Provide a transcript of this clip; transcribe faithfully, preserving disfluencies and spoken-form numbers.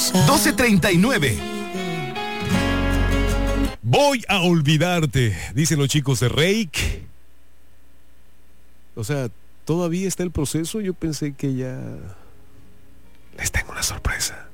doce treinta y nueve. Voy a olvidarte, dicen los chicos de Reik. O sea, todavía está el proceso. Yo pensé que ya les tengo una sorpresa.